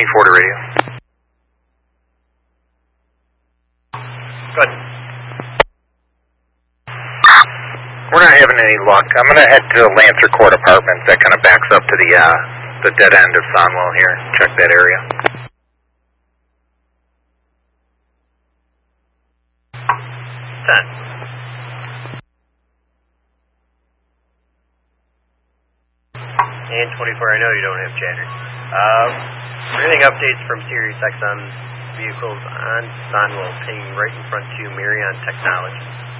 24 to radio. Good. We're not having any luck. I'm going to head to the Lancer Court Apartments. That kind of backs up to the dead end of Sonwell here. Check that area. And 24, I know you don't have chatter. We're getting updates from Sirius XM vehicles on Sonwell, pinging right in front to Mirion Technologies.